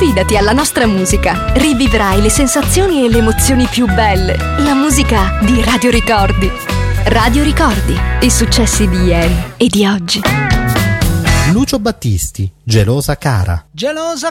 Affidati alla nostra musica. Rivivrai le sensazioni e le emozioni più belle. La musica di Radio Ricordi. Radio Ricordi, i successi di ieri e di oggi. Lucio Battisti, Gelosa cara. Gelosa